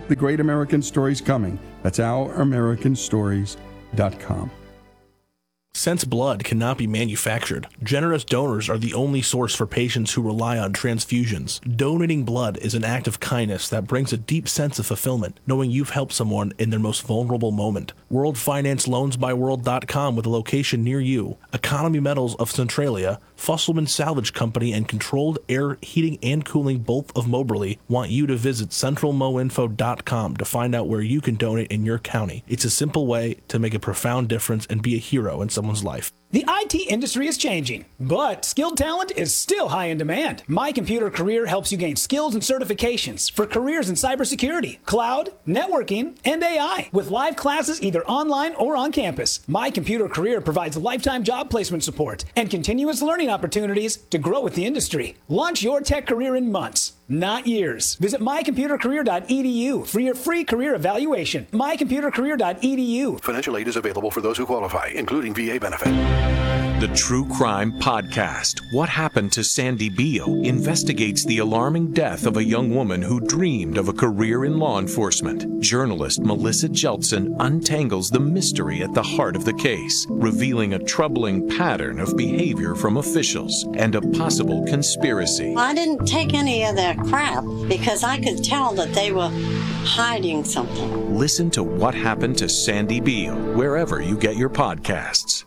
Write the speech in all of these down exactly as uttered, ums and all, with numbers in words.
keep the great American stories coming. That's our american stories dot com. Since blood cannot be manufactured, generous donors are the only source for patients who rely on transfusions. Donating blood is an act of kindness that brings a deep sense of fulfillment, knowing you've helped someone in their most vulnerable moment. World Finance Loans by World dot com with a location near you. Economy Metals of Centralia, Fusselman Salvage Company, and Controlled Air Heating and Cooling, both of Moberly, want you to visit central mo info dot com to find out where you can donate in your county. It's a simple way to make a profound difference and be a hero in someone's life. The I T industry is changing, but skilled talent is still high in demand. My Computer Career helps you gain skills and certifications for careers in cybersecurity, cloud, networking, and A I, with live classes either online or on campus. My Computer Career provides lifetime job placement support and continuous learning opportunities to grow with the industry. Launch your tech career in months, not years. Visit my computer career dot e d u for your free career evaluation. my computer career dot e d u. Financial aid is available for those who qualify, including V A benefit. The True Crime Podcast, What Happened to Sandy Beale, investigates the alarming death of a young woman who dreamed of a career in law enforcement. Journalist Melissa Jeltsin untangles the mystery at the heart of the case, revealing a troubling pattern of behavior from officials and a possible conspiracy. I didn't take any of their crap because I could tell that they were hiding something. Listen to What Happened to Sandy Beale wherever you get your podcasts.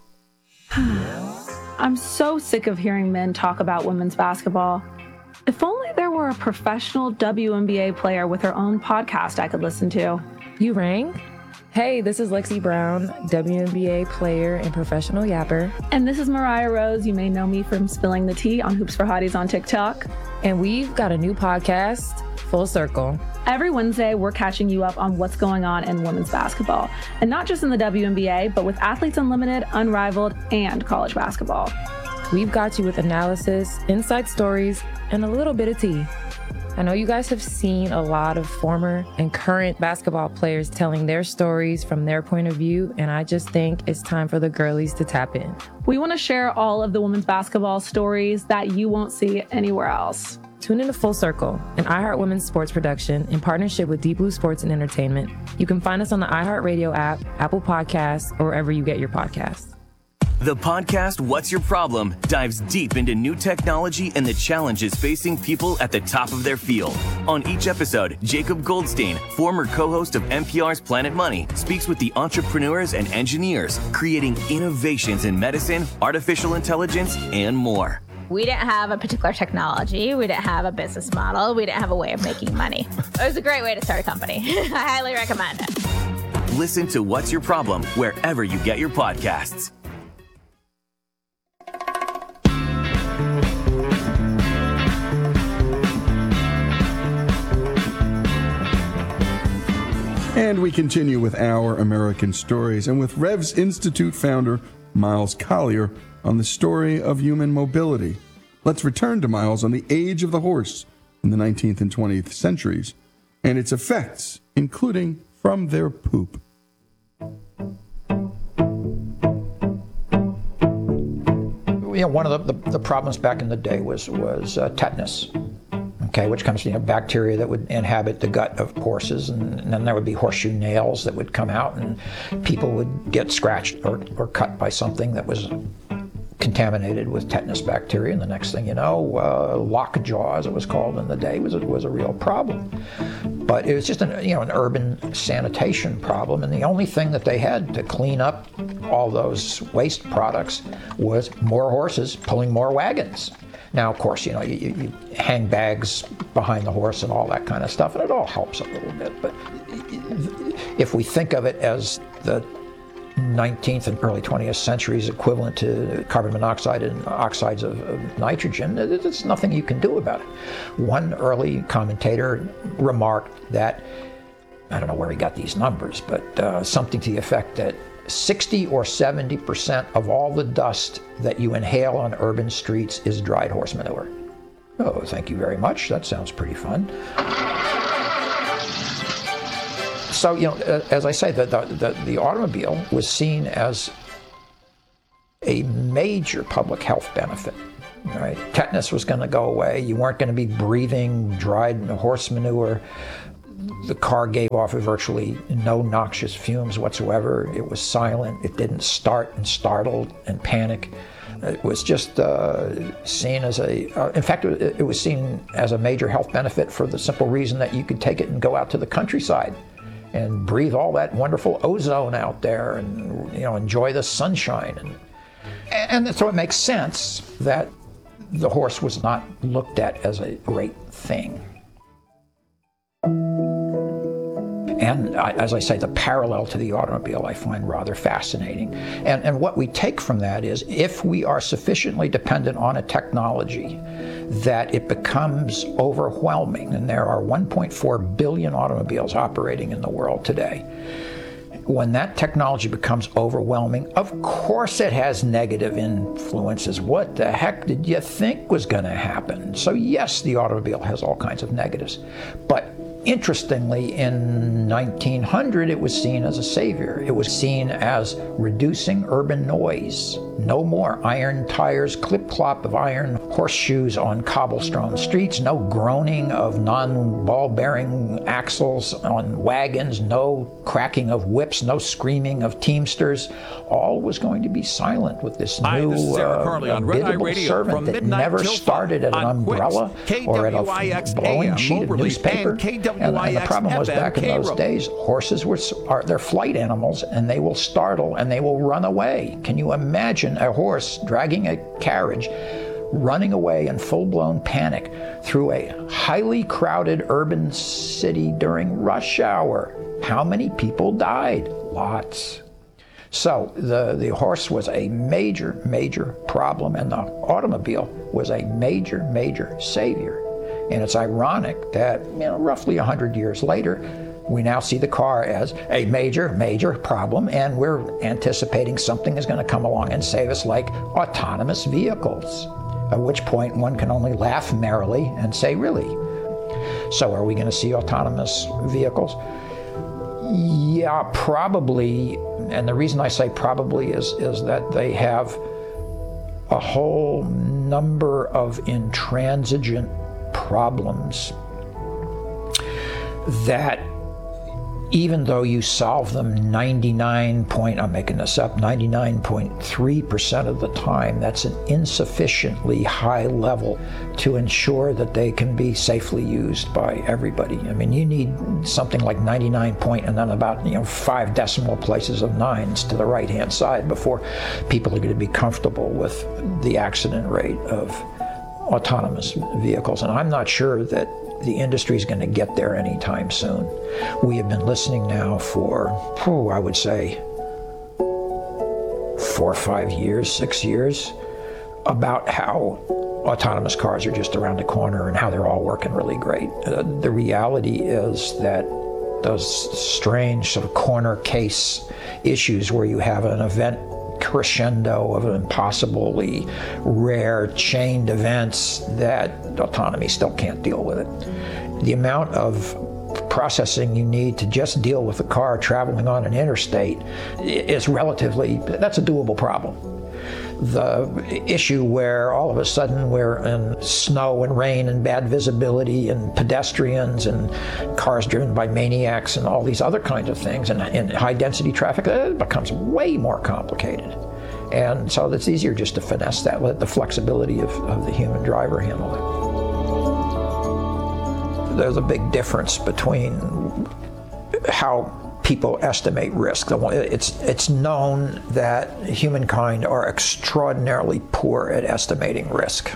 I'm so sick of hearing men talk about women's basketball. If only there were a professional W N B A player with her own podcast I could listen to. You rang? Hey, this is Lexi Brown, W N B A player and professional yapper. And this is Mariah Rose. You may know me from spilling the tea on Hoops for Hotties on TikTok. And we've got a new podcast, Full Circle. Every Wednesday, we're catching you up on what's going on in women's basketball. And not just in the W N B A, but with Athletes Unlimited, Unrivaled, and college basketball. We've got you with analysis, inside stories, and a little bit of tea. I know you guys have seen a lot of former and current basketball players telling their stories from their point of view, and I just think it's time for the girlies to tap in. We want to share all of the women's basketball stories that you won't see anywhere else. Tune into Full Circle, an iHeart Women's sports production in partnership with Deep Blue Sports and Entertainment. You can find us on the iHeartRadio app, Apple Podcasts, or wherever you get your podcasts. The podcast, What's Your Problem?, dives deep into new technology and the challenges facing people at the top of their field. On each episode, Jacob Goldstein, former co-host of N P R's Planet Money, speaks with the entrepreneurs and engineers creating innovations in medicine, artificial intelligence, and more. We didn't have a particular technology. We didn't have a business model. We didn't have a way of making money. It was a great way to start a company. I highly recommend it. Listen to What's Your Problem wherever you get your podcasts. And we continue with Our American Stories and with Revs Institute founder Miles Collier on the story of human mobility. Let's return to Miles on the age of the horse in the nineteenth and twentieth centuries and its effects, including from their poop. You know, one of the, the, the problems back in the day was, was uh, tetanus. Okay, which comes from you know, bacteria that would inhabit the gut of horses, and, and then there would be horseshoe nails that would come out, and people would get scratched or, or cut by something that was contaminated with tetanus bacteria, and the next thing you know, uh, lockjaw, as it was called in the day, was a, was a real problem. But it was just an, you know, an urban sanitation problem, and the only thing that they had to clean up all those waste products was more horses pulling more wagons. Now, of course, you know, you, you hang bags behind the horse and all that kind of stuff, and it all helps a little bit. But if we think of it as the nineteenth and early twentieth centuries equivalent to carbon monoxide and oxides of, of nitrogen, there's nothing you can do about it. One early commentator remarked that, I don't know where he got these numbers, but uh, something to the effect that sixty or seventy percent of all the dust that you inhale on urban streets is dried horse manure. Oh, thank you very much. That sounds pretty fun. So, you know, as I say, the, the, the automobile was seen as a major public health benefit. Right? Tetanus was going to go away. You weren't going to be breathing dried horse manure. the car gave off virtually no noxious fumes whatsoever. It was silent. It didn't start and startle and panic. It was just uh, seen as a, uh, in fact, it, it was seen as a major health benefit for the simple reason that you could take it and go out to the countryside and breathe all that wonderful ozone out there and, you know, enjoy the sunshine. And, and so it makes sense that the horse was not looked at as a great thing. And I, as I say, the parallel to the automobile I find rather fascinating. And, and what we take from that is, if we are sufficiently dependent on a technology that it becomes overwhelming, and there are one point four billion automobiles operating in the world today, when that technology becomes overwhelming, of course it has negative influences. What the heck did you think was going to happen? So yes, the automobile has all kinds of negatives. But interestingly, in nineteen hundred, it was seen as a savior. It was seen as reducing urban noise. No more iron tires, clip-clop of iron horseshoes on cobblestone streets, no groaning of non-ball-bearing axles on wagons, no cracking of whips, no screaming of teamsters. All was going to be silent with this Hi, new this is Sarah uh, Carly on Red Eye biddable Radio servant from that midnight never till started at an on umbrella Quicks, or at a K W I X blowing A M sheet of Moberly, newspaper. and K W And, I X and the problem was, F M back in those K-Ro. days, horses were are they're flight animals, and they will startle and they will run away. Can you imagine a horse dragging a carriage, running away in full-blown panic through a highly crowded urban city during rush hour? How many people died? Lots. So the, the horse was a major, major problem, and the automobile was a major, major savior. And it's ironic that, you know, roughly one hundred years later, we now see the car as a major, major problem, and we're anticipating something is going to come along and save us, like autonomous vehicles. At which point one can only laugh merrily and say, really? So are we going to see autonomous vehicles? Yeah, probably. And the reason I say probably is, is that they have a whole number of intransigent problems that, even though you solve them ninety-nine point, I'm making this up, ninety-nine point three percent of the time, that's an insufficiently high level to ensure that they can be safely used by everybody. I mean, you need something like ninety-nine point and then about, you know, five decimal places of nines to the right-hand side before people are going to be comfortable with the accident rate of autonomous vehicles. And I'm not sure that the industry is going to get there anytime soon. We have been listening now for, oh, I would say, four or five years, six years, about how autonomous cars are just around the corner and how they're all working really great. Uh, the reality is that those strange sort of corner case issues where you have an event crescendo of impossibly rare chained events, that autonomy still can't deal with it. The amount of processing you need to just deal with a car traveling on an interstate is relatively, that's a doable problem. The issue where all of a sudden we're in snow and rain and bad visibility and pedestrians and cars driven by maniacs and all these other kinds of things, and in high density traffic, it becomes way more complicated. And so it's easier just to finesse that, let the flexibility of, of the human driver handle it. There's a big difference between how people estimate risk. It's, it's known that humankind are extraordinarily poor at estimating risk.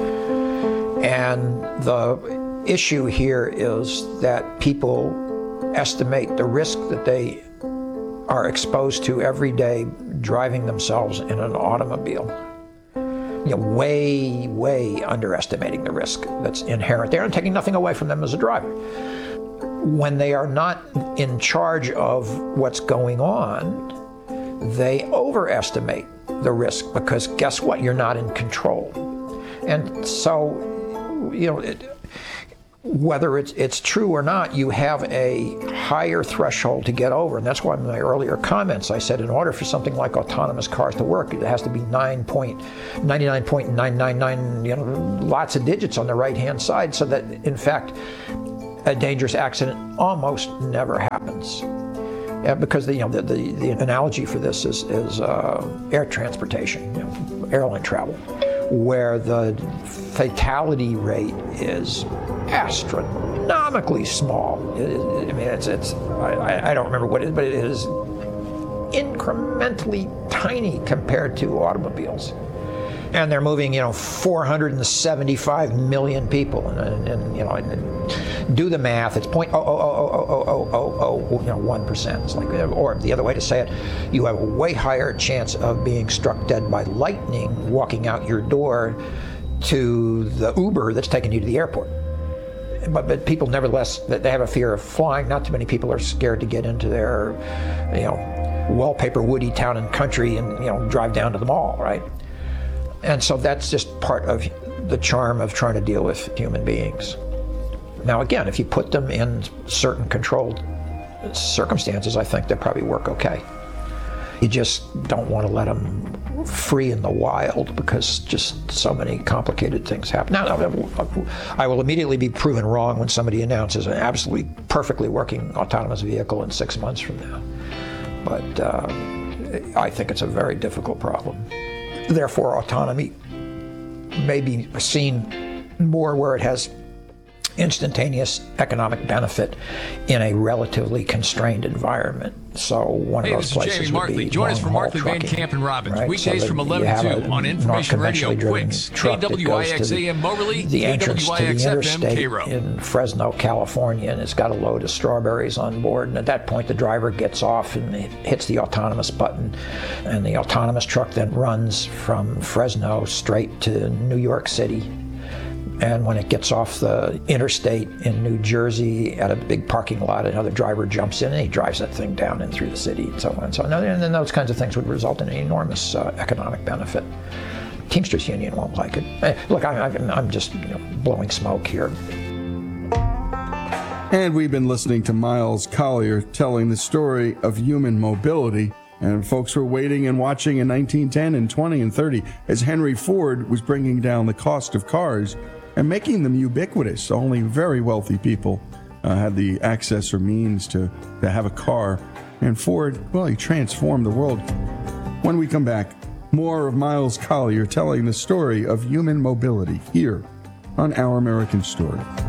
And the issue here is that people estimate the risk that they are exposed to every day driving themselves in an automobile. You know, way, way underestimating the risk that's inherent there and taking nothing away from them as a driver. When they are not in charge of what's going on, they overestimate the risk, because guess what? You're not in control. And so, you know, it, whether it's, it's true or not, you have a higher threshold to get over. And that's why in my earlier comments I said, in order for something like autonomous cars to work, it has to be nine point nine point nine nine nine, you know, lots of digits on the right-hand side, so that, in fact, a dangerous accident almost never happens. Yeah, because the, you know, the, the, the analogy for this is, is uh, air transportation, you know, airline travel, where the fatality rate is astronomically small. It, I mean, it's, it's I, I don't remember what it is, but it is incrementally tiny compared to automobiles. And they're moving, you know, four hundred seventy-five million people, and, and, and you know, and do the math. It's point oh oh oh oh oh oh oh oh, you know, one percent. It's like, or the other way to say it, you have a way higher chance of being struck dead by lightning walking out your door to the Uber that's taking you to the airport. But, but people, nevertheless, they have a fear of flying. Not too many people are scared to get into their, you know, wallpaper woody town and country and, you know, drive down to the mall, right? And so that's just part of the charm of trying to deal with human beings. Now, again, if you put them in certain controlled circumstances, I think they probably work okay. You just don't want to let them free in the wild because just so many complicated things happen. Now, I will immediately be proven wrong when somebody announces an absolutely perfectly working autonomous vehicle in six months from now. But uh, I think it's a very difficult problem. Therefore, autonomy may be seen more where it has instantaneous economic benefit in a relatively constrained environment. So one hey, of those places Jamie would Markley. be Join us for Markley Van trucking, Camp and Robbins, right? weekdays so from eleven to two on Information Radio Quicks, K W I X A M Moberly, the K entrance W I to the X F M interstate Cairo. in Fresno, California, and it's got a load of strawberries on board. And at that point, the driver gets off and it hits the autonomous button, and the autonomous truck then runs from Fresno straight to New York City. And when it gets off the interstate in New Jersey at a big parking lot, another driver jumps in and he drives that thing down and through the city and so on and so on. And then those kinds of things would result in an enormous uh, economic benefit. Teamsters Union won't like it. Eh, look, I'm, I'm just you know, blowing smoke here. And we've been listening to Miles Collier telling the story of human mobility. And folks were waiting and watching in nineteen ten and twenty and thirty as Henry Ford was bringing down the cost of cars and making them ubiquitous. Only very wealthy people uh, had the access or means to, to have a car. And Ford, well, he transformed the world. When we come back, more of Miles Collier telling the story of human mobility here on Our American Story.